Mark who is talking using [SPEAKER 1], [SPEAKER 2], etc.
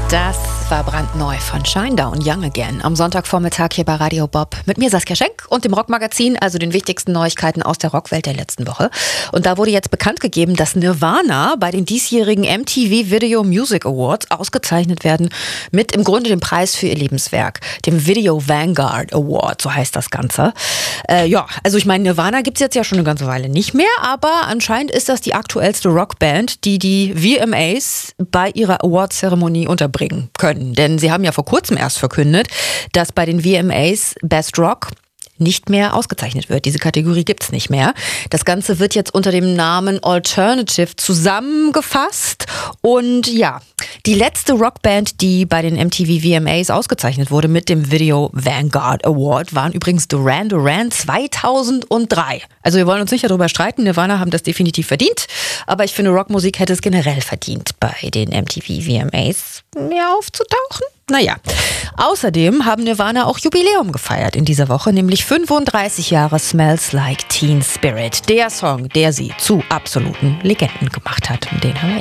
[SPEAKER 1] Das war brandneu von Shinedown, Young Again, am Sonntagvormittag hier bei Radio Bob mit mir Saskia Schenk und dem Rockmagazin, also den wichtigsten Neuigkeiten aus der Rockwelt der letzten Woche. Und da wurde jetzt bekannt gegeben, dass Nirvana bei den diesjährigen MTV Video Music Awards ausgezeichnet werden mit im Grunde dem Preis für ihr Lebenswerk, dem Video Vanguard Award, so heißt das Ganze. Also ich meine, Nirvana gibt's jetzt ja schon eine ganze Weile nicht mehr, aber anscheinend ist das die aktuellste Rockband, die die VMAs bei ihrer Awardzeremonie unterbringen können. Denn sie haben ja vor kurzem erst verkündet, dass bei den VMAs Best Rock nicht mehr ausgezeichnet wird. Diese Kategorie gibt's nicht mehr. Das Ganze wird jetzt unter dem Namen Alternative zusammengefasst. Und ja, die letzte Rockband, die bei den MTV VMAs ausgezeichnet wurde mit dem Video Vanguard Award, waren übrigens Duran Duran 2003. Also wir wollen uns nicht darüber streiten, Nirvana haben das definitiv verdient, aber ich finde, Rockmusik hätte es generell verdient, bei den MTV VMAs mehr aufzutauchen. Naja, außerdem haben Nirvana auch Jubiläum gefeiert in dieser Woche, nämlich 35 Jahre Smells Like Teen Spirit. Der Song, der sie zu absoluten Legenden gemacht hat. Den haben wir